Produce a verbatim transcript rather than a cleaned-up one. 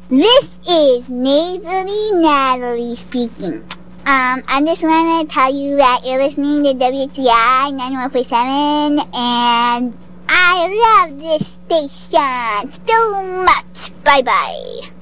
This is Nasally Natalie speaking. Um, I just want to tell you that you're listening to W T I ninety-one point seven, and I love this station so much. Bye-bye.